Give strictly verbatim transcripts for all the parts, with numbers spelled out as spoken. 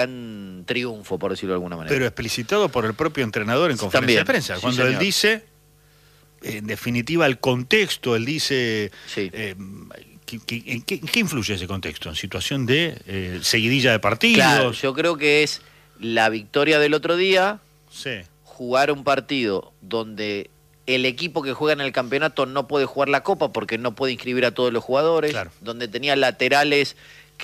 gran triunfo, por decirlo de alguna manera. Pero explicitado por el propio entrenador en conferencia También, de prensa. sí, Cuando señor. él dice, en definitiva, el contexto, él dice... Sí. Eh, ¿qué, qué, en qué, ¿Qué influye ese contexto? ¿En situación de eh, seguidilla de partidos? Claro, yo creo que es la victoria del otro día, Sí. jugar un partido donde el equipo que juega en el campeonato no puede jugar la Copa porque no puede inscribir a todos los jugadores, Claro. donde tenía laterales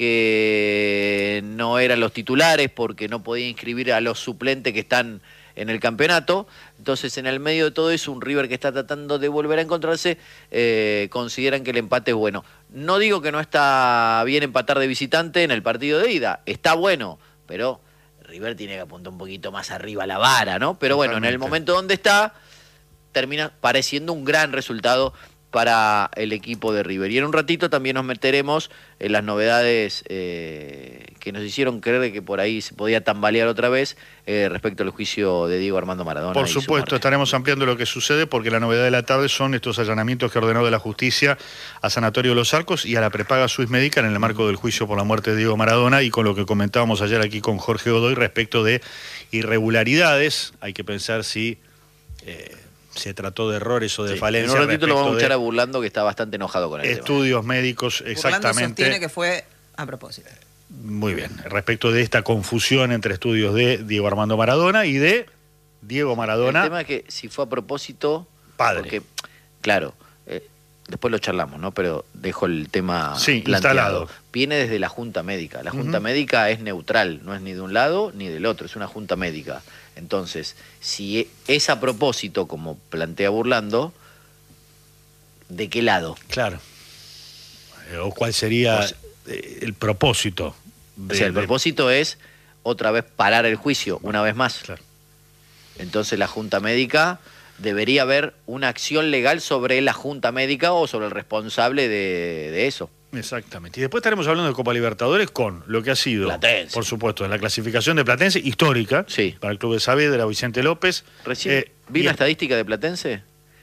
que no eran los titulares porque no podía inscribir a los suplentes que están en el campeonato. Entonces, en el medio de todo eso, un River que está tratando de volver a encontrarse, eh, consideran que el empate es bueno. No digo que no está bien empatar de visitante en el partido de ida, está bueno, pero River tiene que apuntar un poquito más arriba la vara, ¿no? Pero bueno, Totalmente. en el momento donde está, termina pareciendo un gran resultado para el equipo de River. Y en un ratito también nos meteremos en las novedades eh, que nos hicieron creer que por ahí se podía tambalear otra vez eh, respecto al juicio de Diego Armando Maradona. Por y su supuesto, muerte. estaremos ampliando lo que sucede porque la novedad de la tarde son estos allanamientos que ordenó de la justicia a Sanatorio Los Arcos y a la prepaga Swiss Medical en el marco del juicio por la muerte de Diego Maradona y con lo que comentábamos ayer aquí con Jorge Godoy respecto de irregularidades. Hay que pensar si... Eh, se trató de errores o de Sí. falencias. En un ratito lo vamos a escuchar de a Burlando, que está bastante enojado con el estudios tema. médicos, Burlando exactamente. sostiene que fue a propósito. Muy bien, respecto de esta confusión entre estudios de Diego Armando Maradona y de Diego Maradona. El tema es que si fue a propósito... Padre. Porque, claro, eh, después lo charlamos, ¿no? Pero dejo el tema Sí, planteado. instalado. Viene desde la Junta Médica. La Junta Ujú. Médica es neutral, no es ni de un lado ni del otro, es una Junta Médica. Entonces, si es a propósito, como plantea Burlando, ¿de qué lado? Claro. Eh, ¿O cuál sería O sea, eh, el propósito? De, o sea, el de- propósito es otra vez parar el juicio, una vez más. Claro. Entonces la Junta Médica debería haber una acción legal sobre la Junta Médica o sobre el responsable de, de eso. Exactamente. Y después estaremos hablando de Copa Libertadores con lo que ha sido, Platense. por supuesto, la clasificación de Platense, histórica, Sí. para el Club de Saavedra, Vicente López. Recién Eh, vi y una es- estadística de Platense.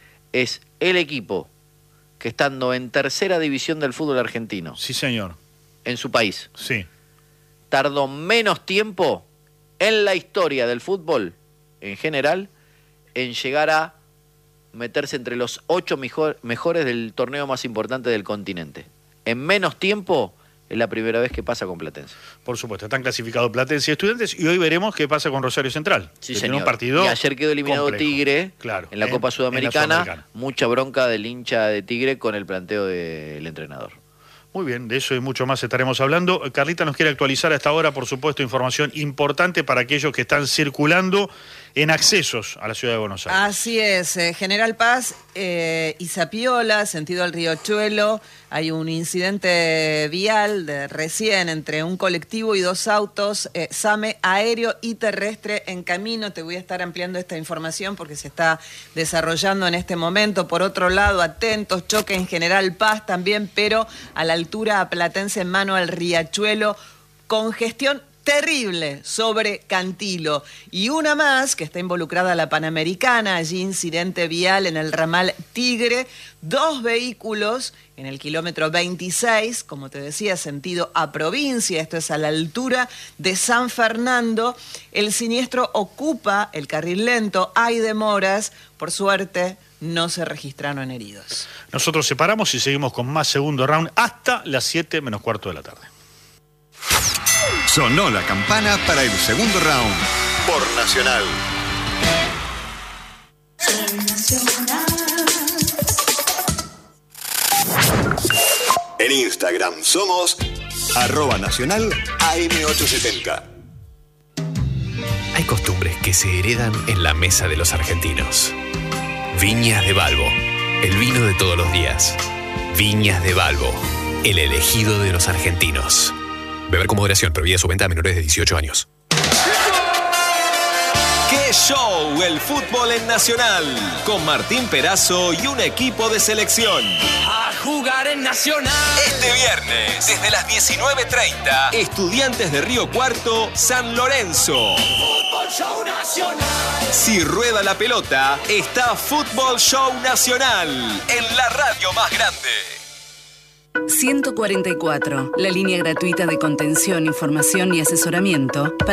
Es el equipo que estando en tercera división del fútbol argentino, Sí, señor. en su país, Sí. tardó menos tiempo en la historia del fútbol, en general, en llegar a meterse entre los ocho mejor- mejores del torneo más importante del continente. En menos tiempo es la primera vez que pasa con Platense. Por supuesto, están clasificados Platense y Estudiantes y hoy veremos qué pasa con Rosario Central. Sí, que tiene señor. un partido y ayer quedó eliminado complejo. Tigre Claro, en la en- Copa en la Sudamericana. Sudamericana. Mucha bronca del hincha de Tigre con el planteo del entrenador. Muy bien, de eso y mucho más estaremos hablando. Carlita nos quiere actualizar a esta hora, por supuesto, información importante para aquellos que están circulando en accesos a la ciudad de Buenos Aires. Así es, eh, General Paz eh, y Zapiola, sentido al Riachuelo, hay un incidente vial de recién entre un colectivo y dos autos, eh, SAME aéreo y terrestre en camino. Te voy a estar ampliando esta información porque se está desarrollando en este momento. Por otro lado, atentos, choque en General Paz también, pero a la altura a Platense en mano al Riachuelo, congestión terrible sobre Cantilo. Y una más, que está involucrada la Panamericana, allí incidente vial en el ramal Tigre, dos vehículos en el kilómetro veintiséis, como te decía, sentido a provincia, esto es a la altura de San Fernando. El siniestro ocupa el carril lento, hay demoras, por suerte no se registraron heridos. Nosotros separamos y seguimos con más segundo round hasta las siete menos cuarto de la tarde. Sonó la campana para el segundo round por Nacional. En Instagram somos arroba nacional A M ochocientos setenta. Hay costumbres que se heredan en la mesa de los argentinos. Viñas de Balbo, el vino de todos los días. Viñas de Balbo, el elegido de los argentinos. Beber con moderación, prohibida su venta a menores de dieciocho años. ¡Qué show! El fútbol en Nacional. Con Martín Perazo y un equipo de selección. A jugar en Nacional. Este viernes, desde las diecinueve treinta, Estudiantes de Río Cuarto, San Lorenzo. Fútbol Show Nacional. Si rueda la pelota, está Fútbol Show Nacional en la radio más grande. ciento cuarenta y cuatro, la línea gratuita de contención, información y asesoramiento